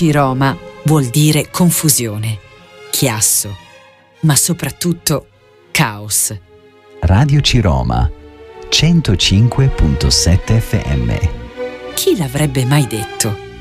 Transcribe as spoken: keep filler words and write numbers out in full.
C-Roma vuol dire confusione, chiasso, ma soprattutto caos. Radio C-Roma, centocinque virgola sette F M. Chi l'avrebbe mai detto?